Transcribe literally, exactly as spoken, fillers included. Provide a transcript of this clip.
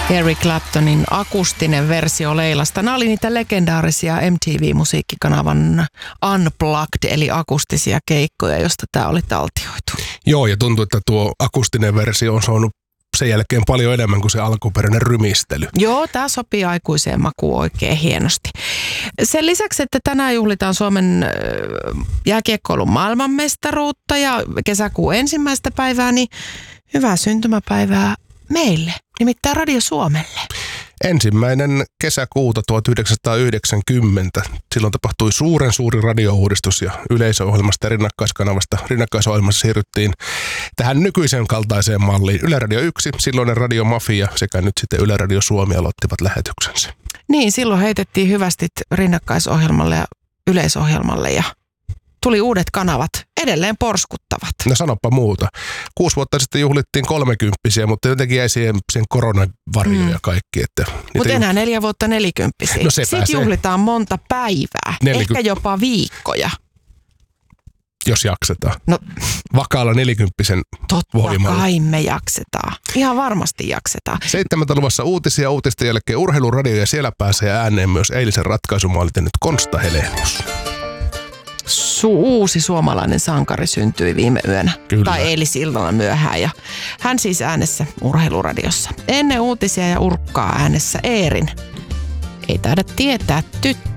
Eric Claptonin akustinen versio Leilasta. Nämä oli niitä legendaarisia M T V-musiikkikanavan Unplugged, eli akustisia keikkoja, josta tämä oli taltioitu. Joo, ja tuntuu, että tuo akustinen versio on saanut sen jälkeen paljon enemmän kuin se alkuperäinen rymistely. Joo, tämä sopii aikuiseen makuun oikein hienosti. Sen lisäksi, että tänään juhlitaan Suomen jääkiekkoilun maailmanmestaruutta ja kesäkuun ensimmäistä päivää, niin hyvää syntymäpäivää meille, nimittäin Radio Suomelle. Ensimmäinen kesäkuuta tuhatyhdeksänsataayhdeksänkymmentä. Silloin tapahtui suuren suuri radiouudistus ja yleisöohjelmasta ja rinnakkaiskanavasta. Rinnakkaisohjelmassa siirryttiin tähän nykyisen kaltaiseen malliin. Yle Radio yksi, silloinen Radio Mafia sekä nyt sitten Yle Radio Suomi aloittivat lähetyksensä. Niin, silloin heitettiin hyvästit rinnakkaisohjelmalle ja yleisohjelmalle ja tuli uudet kanavat, edelleen porskuttavat. No sanoppa muuta. Kuusi vuotta sitten juhlittiin kolmekymppisiä, mutta jotenkin jäi siihen, siihen koronavarjoja mm. ja kaikki. Mutta enää juh... neljä vuotta nelikymppisiä. No sitten juhlitaan monta päivää, Neliky... ehkä jopa viikkoja. Jos jaksetaan. No, vakaalla nelikymppisen totta voimalla. Kai me jaksetaan. Ihan varmasti jaksetaan. Seitsemältä luvassa uutisia, uutisten jälkeen urheiluradio ja siellä pääsee ääneen myös eilisen ratkaisumaalin tehnyt Konsta Helenius. Su- uusi suomalainen sankari syntyi viime yönä. Kyllä. Tai eilisillalla myöhään. Ja hän siis äänessä urheiluradiossa. Ennen uutisia ja urkkaa äänessä Eerin. Ei taida tietää tyttö.